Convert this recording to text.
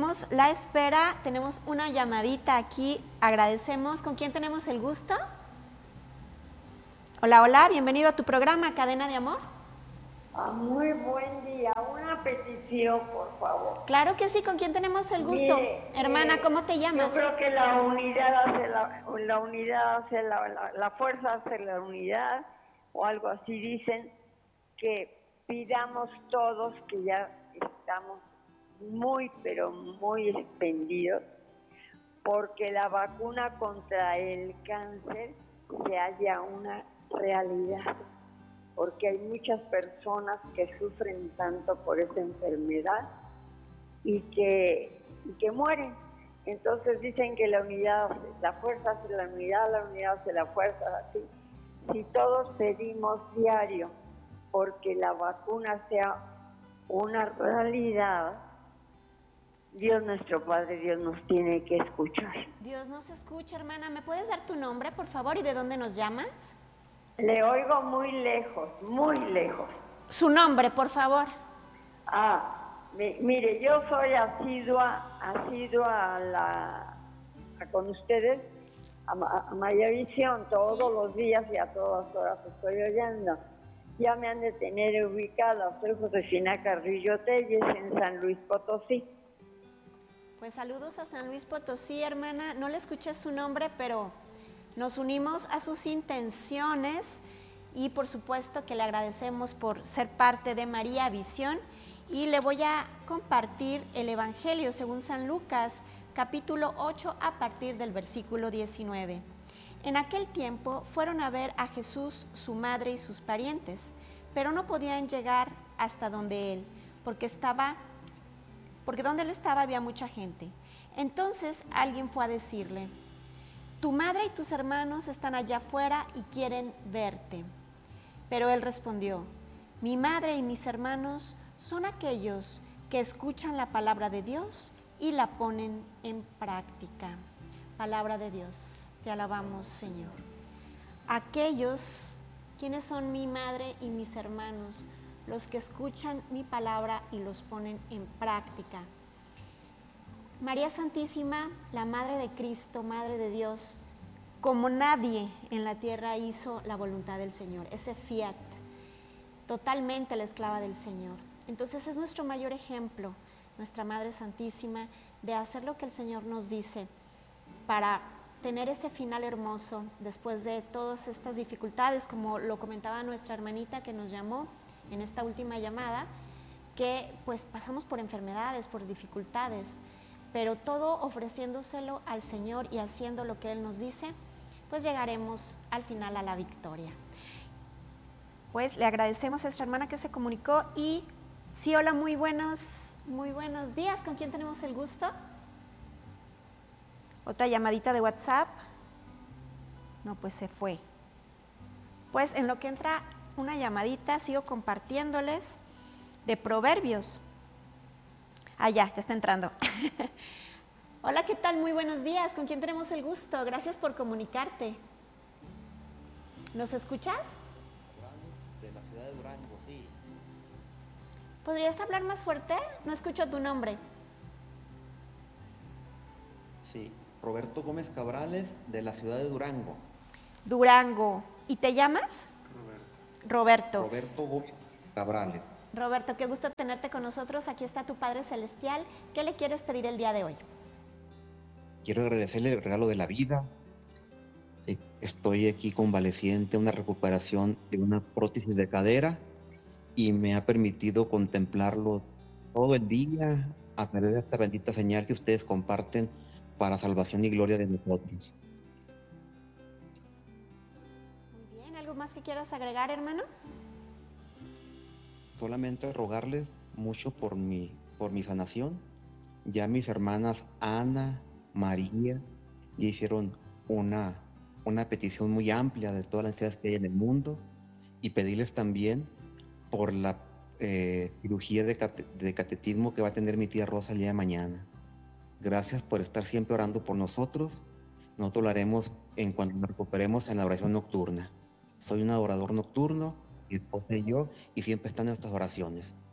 agradecemos la espera, tenemos una llamadita aquí, agradecemos. ¿Con quién tenemos el gusto? Hola, hola, bienvenido a tu programa Cadena de Amor. Muy buen día, una petición, por favor. Claro que sí, ¿con quién tenemos el gusto? Mire, Hermana, ¿cómo te llamas? Yo creo que la unidad hace la unidad hace la fuerza hace la unidad, o algo así dicen, que pidamos todos, que ya estamos muy, pero muy expendidos, porque la vacuna contra el cáncer se haya una realidad, porque hay muchas personas que sufren tanto por esa enfermedad y que mueren. Entonces dicen que la unidad, la fuerza hace la unidad hace la fuerza, así. Si todos pedimos diario porque la vacuna sea una realidad, Dios nuestro Padre, Dios nos tiene que escuchar. Dios nos escucha, hermana. ¿Me puedes dar tu nombre, por favor, y de dónde nos llamas? Le oigo muy lejos, muy lejos. Su nombre, por favor. Mire, yo soy asidua con ustedes, a Mayavisión, todos los días y a todas horas estoy oyendo. Ya me han de tener ubicada, soy Josefina Carrillo Telles, en San Luis Potosí. Pues saludos a San Luis Potosí, hermana. No le escuché su nombre, pero nos unimos a sus intenciones y por supuesto que le agradecemos por ser parte de María Visión. Y le voy a compartir el Evangelio según San Lucas, capítulo 8, a partir del versículo 19. En aquel tiempo fueron a ver a Jesús, su madre y sus parientes, pero no podían llegar hasta donde él, porque donde él estaba había mucha gente. Entonces alguien fue a decirle: tu madre y tus hermanos están allá afuera y quieren verte. Pero él respondió: mi madre y mis hermanos son aquellos que escuchan la palabra de Dios y la ponen en práctica. Palabra de Dios, te alabamos, Señor. Aquellos, ¿quiénes son mi madre y mis hermanos? Los que escuchan mi palabra y los ponen en práctica. María Santísima, la Madre de Cristo, Madre de Dios, como nadie en la tierra hizo la voluntad del Señor, ese fiat, totalmente la esclava del Señor. Entonces es nuestro mayor ejemplo, nuestra Madre Santísima, de hacer lo que el Señor nos dice para tener ese final hermoso después de todas estas dificultades, como lo comentaba nuestra hermanita que nos llamó en esta última llamada, que pues pasamos por enfermedades, por dificultades, pero todo ofreciéndoselo al Señor y haciendo lo que Él nos dice, pues llegaremos al final a la victoria. Pues le agradecemos a nuestra hermana que se comunicó y sí, hola, muy buenos días. ¿Con quién tenemos el gusto? Otra llamadita de WhatsApp. No, pues se fue. Pues en lo que entra una llamadita, sigo compartiéndoles de Proverbios. Ya está entrando. Hola, ¿qué tal? Muy buenos días. ¿Con quién tenemos el gusto? Gracias por comunicarte. ¿Nos escuchas? De la ciudad de Durango, sí. ¿Podrías hablar más fuerte? No escucho tu nombre. Sí, Roberto Gómez Cabrales, de la ciudad de Durango. Durango. ¿Y te llamas? Roberto. Roberto Gómez Cabrales. Roberto, qué gusto tenerte con nosotros. Aquí está tu Padre Celestial. ¿Qué le quieres pedir el día de hoy? Quiero agradecerle el regalo de la vida. Estoy aquí convaleciente, una recuperación de una prótesis de cadera y me ha permitido contemplarlo todo el día a través de esta bendita señal que ustedes comparten para salvación y gloria de nosotros. Muy bien, ¿algo más que quieras agregar, hermano? Solamente rogarles mucho por mi sanación. Ya mis hermanas Ana, María, ya hicieron una petición muy amplia de todas las necesidades que hay en el mundo y pedirles también por la cirugía de catetismo que va a tener mi tía Rosa el día de mañana. Gracias por estar siempre orando por nosotros. Nosotros lo haremos en cuanto nos recuperemos en la oración nocturna. Soy un adorador nocturno, mi esposa y yo, y siempre están en nuestras oraciones.